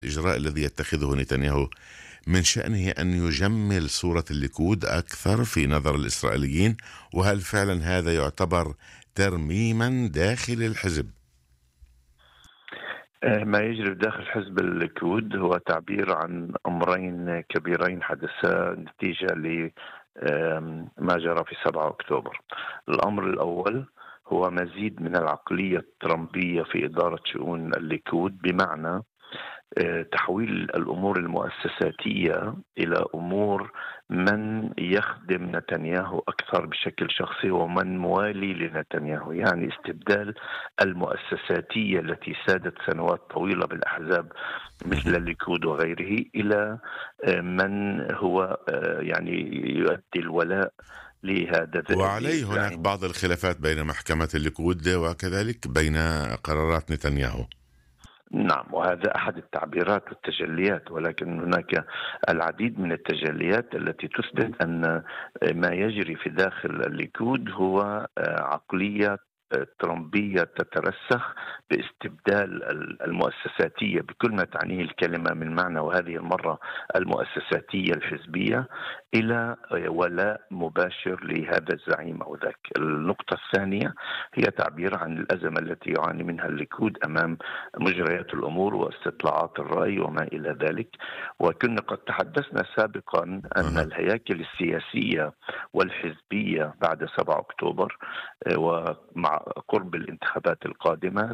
الإجراء الذي يتخذه نتنياهو من شأنه أن يجمل صورة الليكود أكثر في نظر الإسرائيليين؟ وهل فعلا هذا يعتبر ترميما داخل الحزب؟ ما يجري داخل حزب الليكود هو تعبير عن أمرين كبيرين حدثا نتيجة لما جرى في 7 أكتوبر. الأمر الأول هو مزيد من العقلية الترامبية في إدارة شؤون الليكود، بمعنى تحويل الأمور المؤسساتية إلى أمور من يخدم نتنياهو أكثر بشكل شخصي ومن موالي لنتنياهو، يعني استبدال المؤسساتية التي سادت سنوات طويلة بالأحزاب مثل الليكود وغيره إلى من هو يعني يؤدي الولاء لهذا وعليه هناك الزعيم. بعض الخلافات بين محكمة الليكود وكذلك بين قرارات نتنياهو. نعم، وهذا أحد التعبيرات والتجليات، ولكن هناك العديد من التجليات التي تثبت أن ما يجري في داخل الليكود هو عقلية ترامبية تترسخ باستبدال المؤسساتية بكل ما تعنيه الكلمة من معنى، وهذه المرة المؤسساتية الحزبية، إلى ولاء مباشر لهذا الزعيم أو ذاك. النقطة الثانية هي تعبير عن الأزمة التي يعاني منها الليكود أمام مجريات الأمور واستطلاعات الرأي وما إلى ذلك. وكنا قد تحدثنا سابقا أن الهياكل السياسية والحزبية بعد 7 أكتوبر ومع قرب الانتخابات القادمة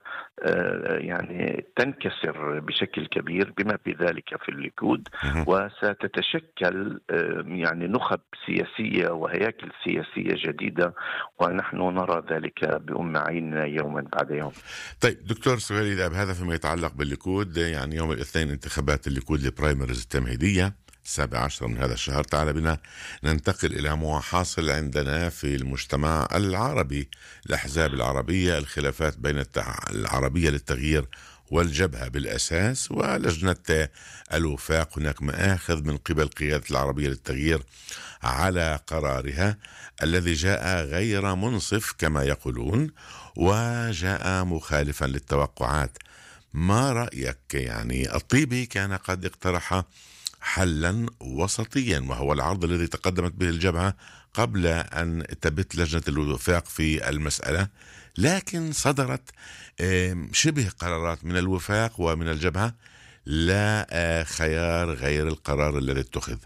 يعني تنكسر بشكل كبير بما في ذلك في الليكود، وستتشكل يعني نخب سياسية وهياكل سياسية جديدة، ونحن نرى ذلك بأم عيننا يوما بعد يوم. طيب دكتور سهيل داب، هذا فيما يتعلق بالليكود. يعني يوم الاثنين انتخابات الليكود البرايمريز التمهيدية 17 من هذا الشهر. تعال بنا ننتقل إلى ما حاصل عندنا في المجتمع العربي، الأحزاب العربية، الخلافات بين العربية للتغيير والجبهة بالأساس ولجنة الوفاق. هناك مآخذ من قبل قيادة العربية للتغيير على قرارها الذي جاء غير منصف كما يقولون، وجاء مخالفا للتوقعات. ما رأيك؟ يعني الطيبي كان قد اقترح حلا وسطيا، وهو العرض الذي تقدمت به الجبهة قبل أن تبت لجنة الوفاق في المسألة، لكن صدرت شبه قرارات من الوفاق ومن الجبهة، لا خيار غير القرار الذي اتخذ.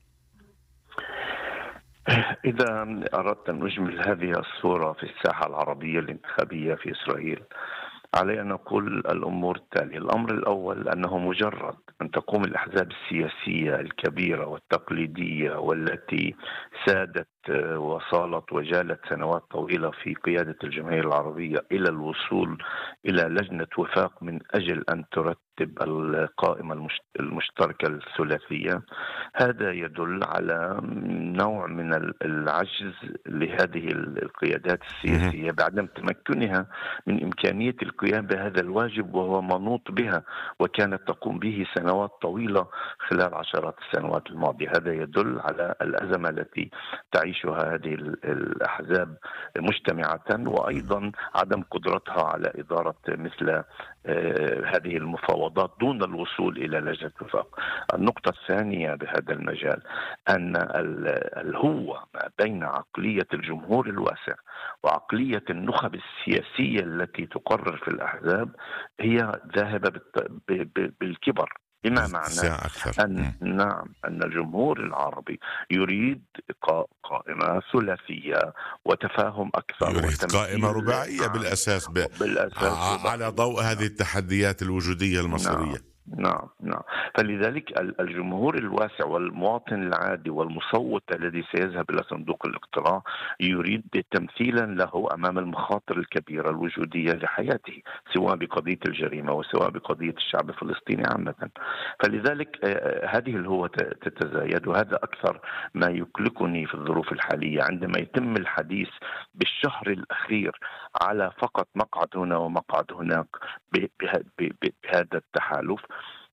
إذا أردت أن أجمل هذه الصورة في الساحة العربية الانتخابية في إسرائيل، علي أن نقول الأمور التالية. الأمر الأول أنه مجرد أن تقوم الأحزاب السياسية الكبيرة والتقليدية والتي سادت وصالت وجالت سنوات طويلة في قيادة الجمهورية العربية إلى الوصول إلى لجنة وفاق من أجل أن ترتب القائمة المشتركة الثلاثية، هذا يدل على نوع من العجز لهذه القيادات السياسية بعدم تمكنها من إمكانية القيام بهذا الواجب، وهو منوط بها وكانت تقوم به سنوات طويلة خلال عشرات السنوات الماضية. هذا يدل على الأزمة التي تعيشها هذه الأحزاب مجتمعة، وأيضا عدم قدرتها على إدارة مثل هذه المفاوضات دون الوصول إلى لجنة وفاق. النقطة الثانية بهذا المجال أن الهوة ما بين عقلية الجمهور الواسع وعقلية النخب السياسية التي تقرر في الأحزاب هي ذاهبة بالكبر، بما معناه أن الجمهور العربي يريد قائمة ثلاثية وتفاهم أكثر، يريد قائمة رباعية بالأساس على ضوء هذه التحديات الوجودية المصيرية. نعم. فلذلك الجمهور الواسع والمواطن العادي والمصوت الذي سيذهب إلى صندوق الاقتراع يريد تمثيلا له أمام المخاطر الكبيرة الوجودية لحياته، سواء بقضية الجريمة وسواء بقضية الشعب الفلسطيني عامة. فلذلك هذه الهوة تتزايد، وهذا أكثر ما يقلقني في الظروف الحالية عندما يتم الحديث بالشهر الأخير على فقط مقعد هنا ومقعد هناك بهذا التحالف.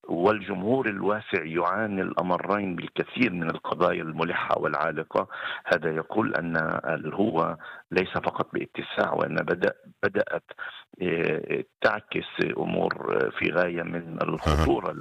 والجمهور الواسع يعاني الأمرين بالكثير من القضايا الملحة والعالقة، هذا يقول أن هو ليس فقط باتساع، وأن بدأت تعكس أمور في غاية من الخطورة